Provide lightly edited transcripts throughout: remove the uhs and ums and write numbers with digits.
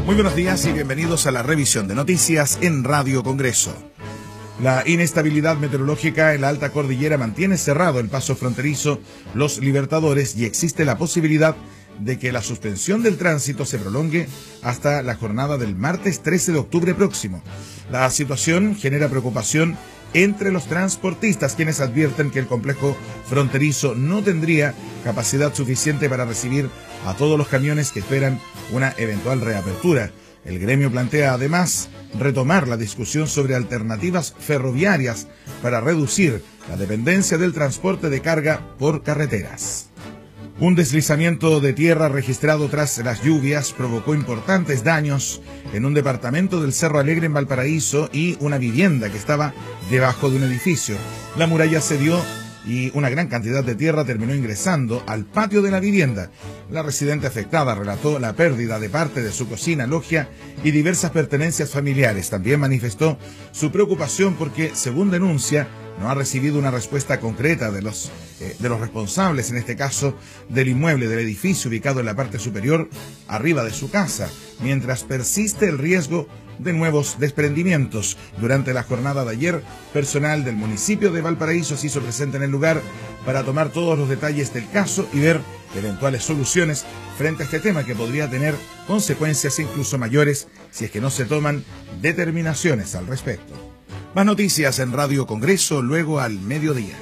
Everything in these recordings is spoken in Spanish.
Muy buenos días y bienvenidos a la revisión de noticias en Radio Congreso. La inestabilidad meteorológica en la alta cordillera mantiene cerrado el paso fronterizo Los Libertadores y existe la posibilidad de que la suspensión del tránsito se prolongue hasta la jornada del martes 13 de octubre próximo. La situación genera preocupación entre los transportistas, quienes advierten que el complejo fronterizo no tendría capacidad suficiente para recibir a todos los camiones que esperan una eventual reapertura. El gremio plantea además retomar la discusión sobre alternativas ferroviarias para reducir la dependencia del transporte de carga por carreteras. Un deslizamiento de tierra registrado tras las lluvias provocó importantes daños en un departamento del Cerro Alegre en Valparaíso y una vivienda que estaba debajo de un edificio. La muralla cedió y una gran cantidad de tierra terminó ingresando al patio de la vivienda. La residente afectada relató la pérdida de parte de su cocina, logia y diversas pertenencias familiares. También manifestó su preocupación porque, según denuncia, no ha recibido una respuesta concreta de los responsables, en este caso del inmueble del edificio ubicado en la parte superior, arriba de su casa, mientras persiste el riesgo de nuevos desprendimientos. Durante la jornada de ayer, personal del municipio de Valparaíso se hizo presente en el lugar para tomar todos los detalles del caso y ver eventuales soluciones frente a este tema que podría tener consecuencias incluso mayores si es que no se toman determinaciones al respecto. Más noticias en Radio Congreso luego al mediodía.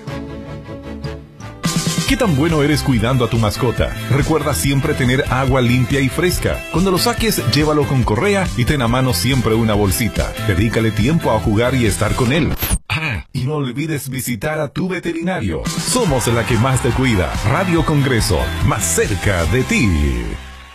¿Qué tan bueno eres cuidando a tu mascota? Recuerda siempre tener agua limpia y fresca. Cuando lo saques, llévalo con correa y ten a mano siempre una bolsita. Dedícale tiempo a jugar y estar con él. Y no olvides visitar a tu veterinario. Somos la que más te cuida. Radio Congreso, más cerca de ti.